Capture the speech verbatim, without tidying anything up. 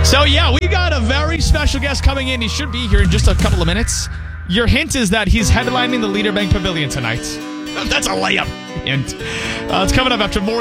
So, yeah, we got a very special guest coming in. He should be here in just a couple of minutes. Your hint is that he's headlining the Leader Bank Pavilion tonight. That's a layup hint. Uh, it's coming up after more.